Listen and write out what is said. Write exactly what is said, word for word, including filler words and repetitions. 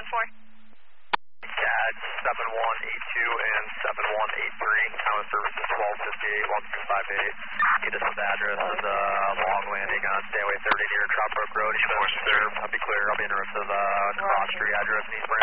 four. CAD seven one eight two and seven one eight three. Time of service is twelve fifty-eight, one three five eight. Get us the address is a uh, long landing on Stanway thirty near Trop Brook Road. East four, sir. I'll be clear. I'll be in the rest of the uh, cross street address in East Branch.